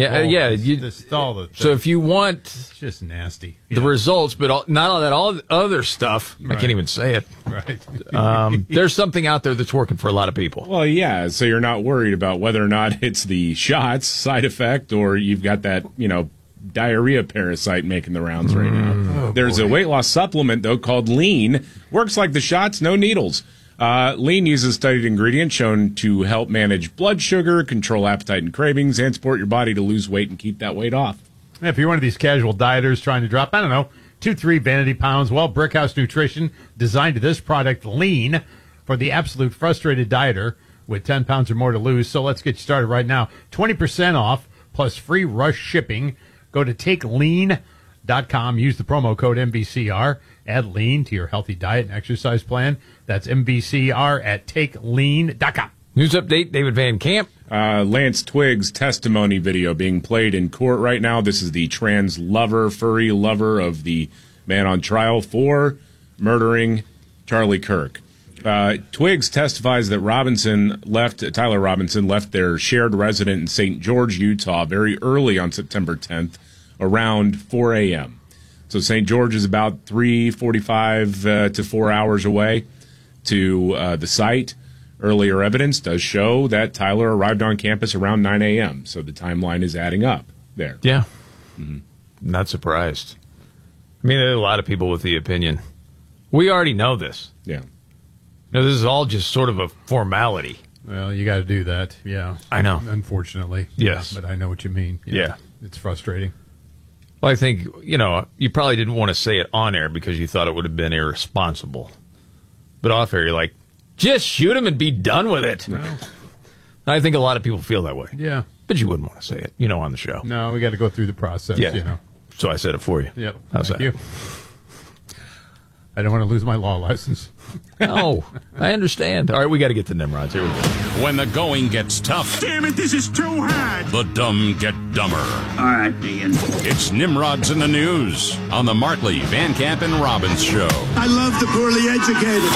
so if you want, it's just nasty. The results, but not all that other stuff. Right. I can't even say it. Right. There's something out there that's working for a lot of people. Well, yeah. So you're not worried about whether or not it's the shots side effect or you've got that, diarrhea parasite making the rounds right now. There's a weight loss supplement, though, called Lean. Works like the shots, no needles. Lean uses studied ingredients shown to help manage blood sugar, control appetite and cravings, and support your body to lose weight and keep that weight off. If you're one of these casual dieters trying to drop, 2-3 vanity pounds, well, Brickhouse Nutrition designed this product, Lean, for the absolute frustrated dieter with 10 pounds or more to lose. So let's get you started right now. 20% off plus free rush shipping. Go to TakeLean.com. Use the promo code MVCR. Add Lean to your healthy diet and exercise plan. That's MVCR at TakeLean.com. News update, David Van Camp. Lance Twiggs' testimony video being played in court right now. This is the trans lover, furry lover of the man on trial for murdering Charlie Kirk. Twiggs testifies that Tyler Robinson left their shared residence in St. George, Utah, very early on September 10th, around 4 a.m. So St. George is about 3:45 to 4 hours away to the site. Earlier evidence does show that Tyler arrived on campus around 9 a.m., so the timeline is adding up there. Yeah. Mm-hmm. Not surprised. I mean, there are a lot of people with the opinion. We already know this. Yeah. No, this is all just sort of a formality. Well, you got to do that. Yeah. I know. Unfortunately. Yes. Yeah, but I know what you mean. Yeah. It's frustrating. Well, I think, you probably didn't want to say it on air because you thought it would have been irresponsible. But off air, you're like, just shoot him and be done with it. No. I think a lot of people feel that way. Yeah. But you wouldn't want to say it, on the show. No, we got to go through the process, Yeah. So I said it for you. Yep. How's Thank that? you. I don't want to lose my law license. No, I understand. All right, we got to get to Nimrods. Here we go. When the going gets tough. Damn it, this is too hard. The dumb get dumber. All right, Ian. It's Nimrods in the News on the Markley, Van Camp, and Robbins Show. I love the poorly educated.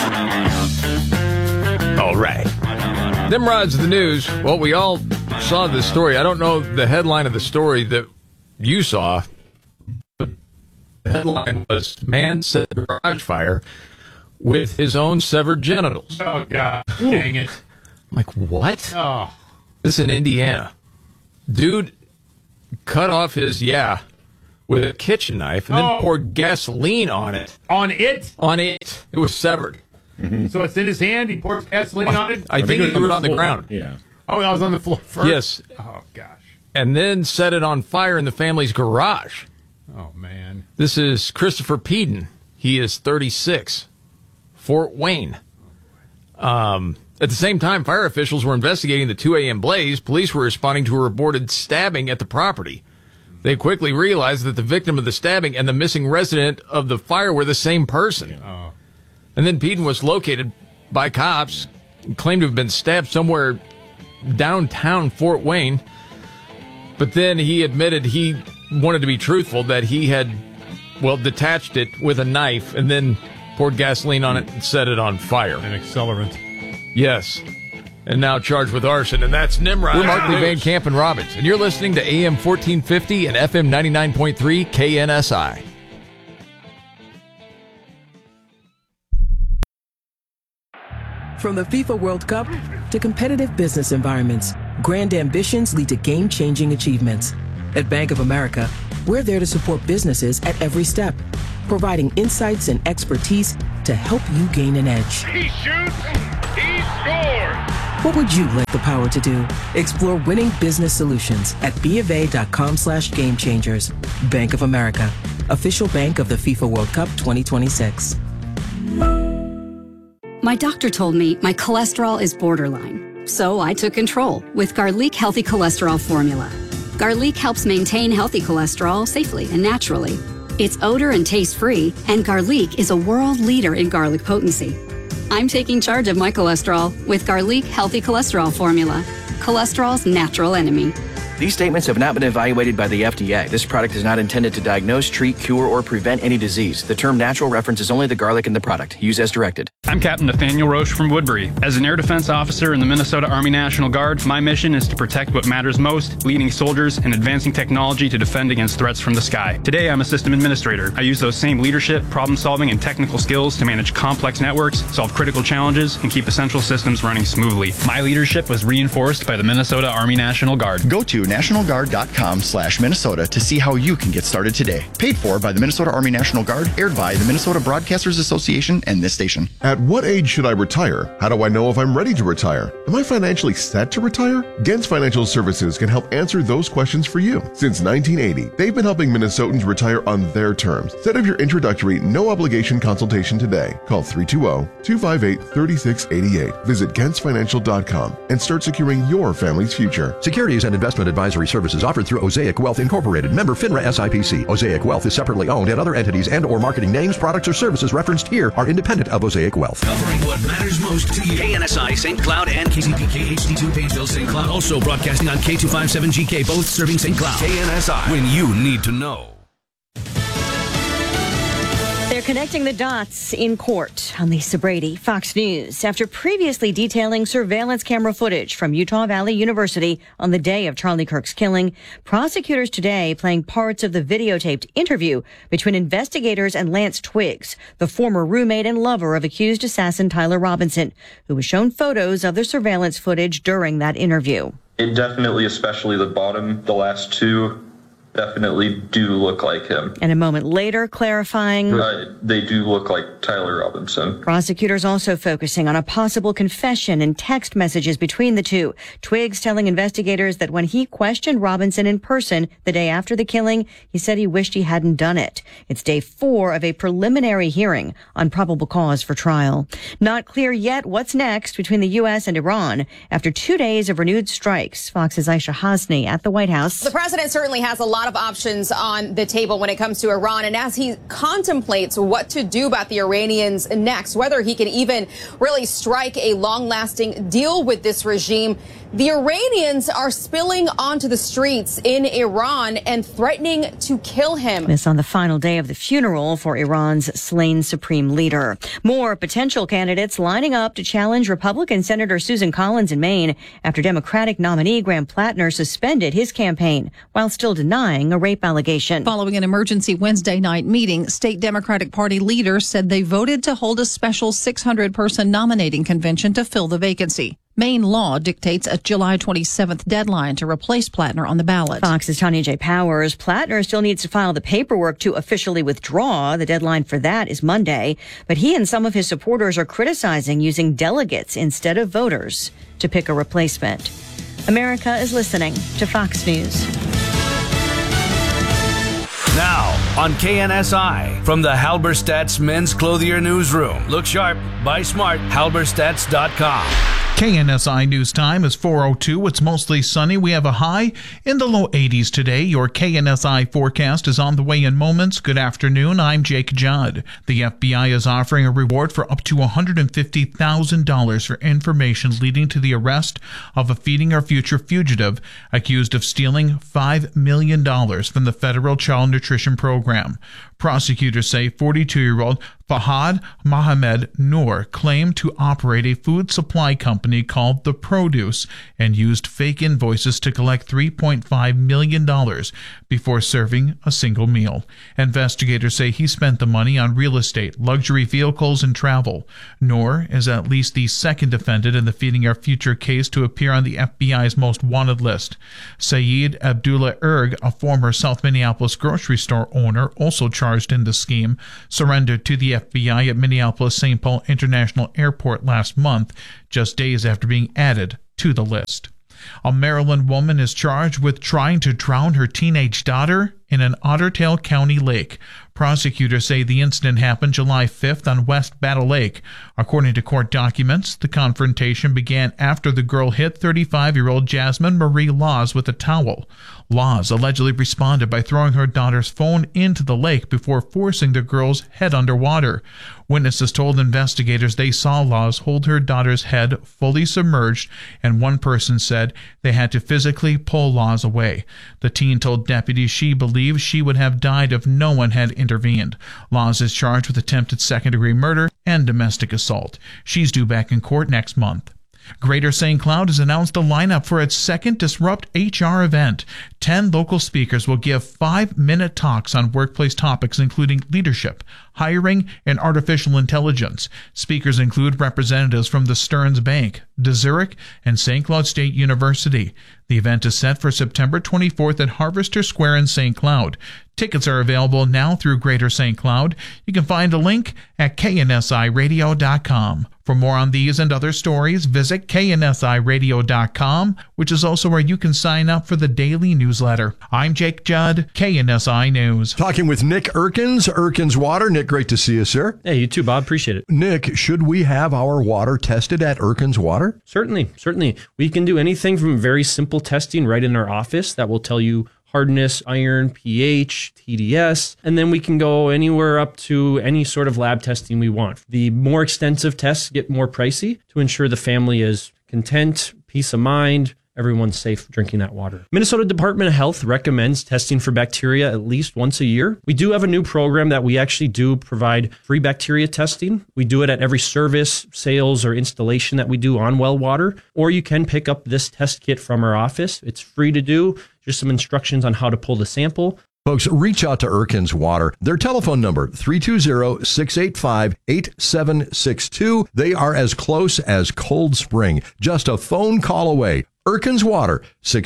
All right. Nimrods in the News. Well, we all saw this story. I don't know the headline of the story that you saw. The headline was, man set garage fire with his own severed genitals. Oh, God. Dang it. I'm like, what? Oh. This is in Indiana. Dude cut off his, with a kitchen knife and then poured gasoline on it. On it? On it. It was severed. Mm-hmm. So it's in his hand. He pours gasoline on it? I think he threw it on the ground. Yeah. Oh, I was on the floor first? Yes. Oh, gosh. And then set it on fire in the family's garage. Oh, man. This is Christopher Peden. He is 36. Fort Wayne. At the same time, fire officials were investigating the 2 a.m. blaze. Police were responding to a reported stabbing at the property. They quickly realized that the victim of the stabbing and the missing resident of the fire were the same person. Oh. And then Peden was located by cops and claimed to have been stabbed somewhere downtown Fort Wayne. But then he admitted he wanted to be truthful, that he had, detached it with a knife and then poured gasoline on it and set it on fire. An accelerant. Yes. and now charged with arson, and that's Nimrod. We're Markley, Van Camp, and Robbins, and you're listening to AM 1450 and FM 99.3 KNSI. From the FIFA World Cup to competitive business environments, grand ambitions lead to game-changing achievements. At Bank of America, we're there to support businesses at every step, providing insights and expertise to help you gain an edge. He shoots, he scores! What would you like the power to do? Explore winning business solutions at BofA.com/gamechangers. Bank of America, official bank of the FIFA World Cup 2026. My doctor told me my cholesterol is borderline, so I took control with Garlic Healthy Cholesterol Formula. Garlic helps maintain healthy cholesterol safely and naturally. It's odor and taste-free, and Garlic is a world leader in garlic potency. I'm taking charge of my cholesterol with Garlic Healthy Cholesterol Formula, cholesterol's natural enemy. These statements have not been evaluated by the FDA. This product is not intended to diagnose, treat, cure, or prevent any disease. The term natural references only the garlic in the product. Use as directed. I'm Captain Nathaniel Roche from Woodbury. As an air defense officer in the Minnesota Army National Guard, my mission is to protect what matters most, leading soldiers and advancing technology to defend against threats from the sky. Today, I'm a system administrator. I use those same leadership, problem-solving, and technical skills to manage complex networks, solve critical challenges, and keep essential systems running smoothly. My leadership was reinforced by the Minnesota Army National Guard. Go to nationalguard.com/Minnesota to see how you can get started today. Paid for by the Minnesota Army National Guard, aired by the Minnesota Broadcasters Association and this station. At what age should I retire? How do I know if I'm ready to retire? Am I financially set to retire? Gens Financial Services can help answer those questions for you. Since 1980, they've been helping Minnesotans retire on their terms. Set up your introductory, no-obligation consultation today. Call 320-258-3688. Visit GensFinancial.com and start securing your family's future. Securities and investment advisory services offered through Osaic Wealth Incorporated, member FINRA SIPC. Osaic Wealth is separately owned, and other entities and or marketing names, products, or services referenced here are independent of Osaic Wealth. Covering what matters most to you. KNSI St. Cloud and KZPK HD2 Pageville St. Cloud. Also broadcasting on K257GK, both serving St. Cloud. KNSI, when you need to know. They're connecting the dots in court. I'm Lisa Brady, Fox News. After previously detailing surveillance camera footage from Utah Valley University on the day of Charlie Kirk's killing, prosecutors today playing parts of the videotaped interview between investigators and Lance Twiggs, the former roommate and lover of accused assassin Tyler Robinson, who was shown photos of the surveillance footage during that interview. It definitely, especially the bottom, the last two, definitely do look like him. And a moment later, clarifying, they do look like Tyler Robinson. Prosecutors also focusing on a possible confession and text messages between the two. Twiggs telling investigators that when he questioned Robinson in person the day after the killing, he said he wished he hadn't done it. It's day 4 of a preliminary hearing on probable cause for trial. Not clear yet what's next between the U.S. and Iran after 2 days of renewed strikes. Fox's Aisha Hasni at the White House. The president certainly has a lot of options on the table when it comes to Iran, and as he contemplates what to do about the Iranians next, whether he can even really strike a long-lasting deal with this regime, the Iranians are spilling onto the streets in Iran and threatening to kill him. This on the final day of the funeral for Iran's slain supreme leader. More potential candidates lining up to challenge Republican Senator Susan Collins in Maine after Democratic nominee Graham Plattner suspended his campaign while still denying a rape allegation. Following an emergency Wednesday night meeting, state Democratic Party leaders said they voted to hold a special 600-person nominating convention to fill the vacancy. Maine law dictates a July 27th deadline to replace Plattner on the ballot. Fox's Tanya J. Powers. Plattner still needs to file the paperwork to officially withdraw. The deadline for that is Monday. But he and some of his supporters are criticizing using delegates instead of voters to pick a replacement. America is listening to Fox News. Now, on KNSI, from the Halberstadt's Men's Clothier Newsroom. Look sharp, buy smart, halberstats.com. KNSI News Time is 4:02. It's mostly sunny. We have a high in the low 80s today. Your KNSI forecast is on the way in moments. Good afternoon. I'm Jake Judd. The FBI is offering a reward for up to $150,000 for information leading to the arrest of a Feeding Our Future fugitive accused of stealing $5 million from the federal child nutrition program. Prosecutors say 42-year-old Fahad Mohamed Noor claimed to operate a food supply company called The Produce and used fake invoices to collect $3.5 million before serving a single meal. Investigators say he spent the money on real estate, luxury vehicles, and travel. Noor is at least the second defendant in the Feeding Our Future case to appear on the FBI's most wanted list. Sayed Abdullah Erg, a former South Minneapolis grocery store owner, also charged in the scheme, surrendered to the FBI at Minneapolis-St. Paul International Airport last month, just days after being added to the list. A Maryland woman is charged with trying to drown her teenage daughter in an Otter Tail County lake. Prosecutors say the incident happened July 5th on West Battle Lake. According to court documents, the confrontation began after the girl hit 35-year-old Jasmine Marie Laws with a towel. Laws allegedly responded by throwing her daughter's phone into the lake before forcing the girl's head underwater. Witnesses told investigators they saw Laws hold her daughter's head fully submerged, and one person said they had to physically pull Laws away. The teen told deputies she believed she would have died if no one had intervened. Laws is charged with attempted second-degree murder and domestic assault. She's due back in court next month. Greater St. Cloud has announced a lineup for its second Disrupt HR event. 10 local speakers will give 5-minute talks on workplace topics including leadership, hiring, and artificial intelligence. Speakers include representatives from the Stearns Bank, De Zurich, and St. Cloud State University. The event is set for September 24th at Harvester Square in St. Cloud. Tickets are available now through Greater St. Cloud. You can find a link at knsiradio.com. For more on these and other stories, visit knsiradio.com, which is also where you can sign up for the daily newsletter. I'm Jake Judd, KNSI News. Talking with Nick Erkins, Erkins Water. Nick, great to see you, sir. Hey, you too, Bob. Appreciate it. Nick, should we have our water tested at Erkins Water? Certainly. We can do anything from very simple testing right in our office that will tell you hardness, iron, pH, TDS, and then we can go anywhere up to any sort of lab testing we want. The more extensive tests get more pricey to ensure the family is content, peace of mind, everyone's safe drinking that water. Minnesota Department of Health recommends testing for bacteria at least once a year. We do have a new program that we actually do provide free bacteria testing. We do it at every service, sales, or installation that we do on well water, or you can pick up this test kit from our office. It's free to do. Just some instructions on how to pull the sample. Folks, reach out to Erkins Water. Their telephone number, 320-685-8762. They are as close as Cold Spring. Just a phone call away. Erkins Water,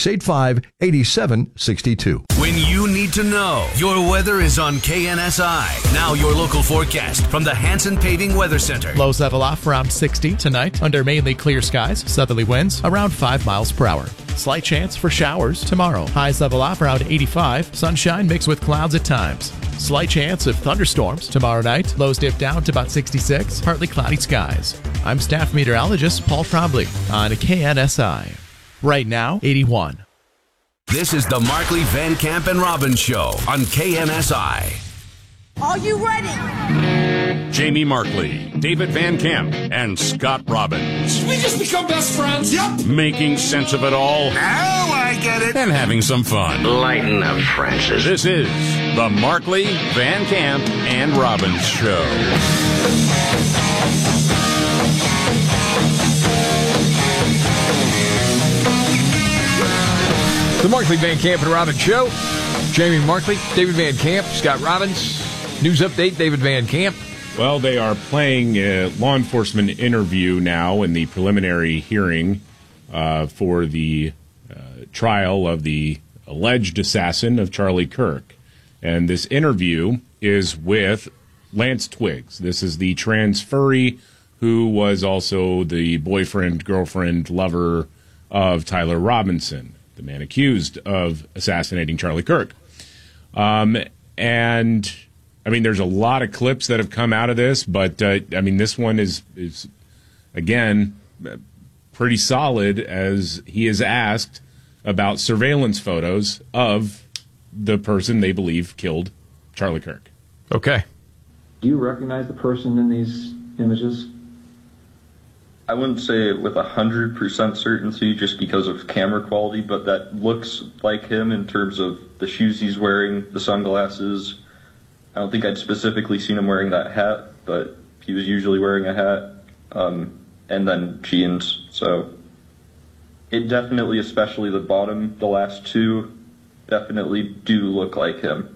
685-8762. When you need to know, your weather is on KNSI. Now your local forecast from the Hanson Paving Weather Center. Lows level off around 60 tonight under mainly clear skies. Southerly winds around 5 miles per hour. Slight chance for showers tomorrow. Highs level off around 85. Sunshine mixed with clouds at times. Slight chance of thunderstorms tomorrow night. Lows dip down to about 66. Partly cloudy skies. I'm staff meteorologist Paul Trombley on KNSI. Right now, 81. This is the Markley, Van Camp, and Robbins Show on KNSI. Are you ready? Jamie Markley, David Van Camp, and Scott Robbins. We just become best friends. Yep. Making sense of it all. Now I get it. And having some fun. Lighten up, Francis. This is the Markley, Van Camp, and Robbins Show. The Markley, Van Camp, and Robbins Show. Jamie Markley, David Van Camp, Scott Robbins. News update, David Van Camp. Well, they are playing a law enforcement interview now in the preliminary hearing for the trial of the alleged assassin of Charlie Kirk. And this interview is with Lance Twiggs. This is the transferee who was also the boyfriend, girlfriend, lover of Tyler Robinson, the man accused of assassinating Charlie Kirk. And, I mean, there's a lot of clips that have come out of this, but, I mean, this one is again, pretty solid as he is asked about surveillance photos of the person they believe killed Charlie Kirk. Okay. Do you recognize the person in these images? I wouldn't say it with 100% certainty just because of camera quality, but that looks like him in terms of the shoes he's wearing, the sunglasses. I don't think I'd specifically seen him wearing that hat, but he was usually wearing a hat, and then jeans. So it definitely, especially the bottom, the last two, definitely do look like him.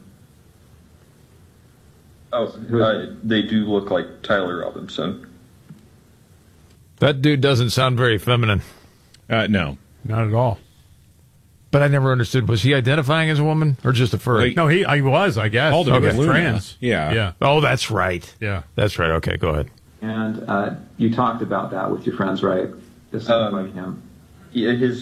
Oh, they do look like Tyler Robinson. That dude doesn't sound very feminine. No. Not at all. But I never understood, was he identifying as a woman or just a furry? No, he was, I guess. Called him Okay. Luna. Trans. Yeah. Oh, that's right. Yeah. That's right. Okay, go ahead. And you talked about that with your friends, right? This sounds like him. Yeah, his